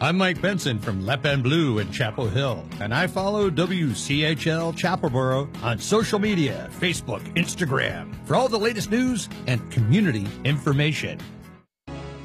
I'm Mike Benson from Lep and Blue in Chapel Hill, and I follow WCHL Chapelboro on social media, Facebook, Instagram, for all the latest news and community information.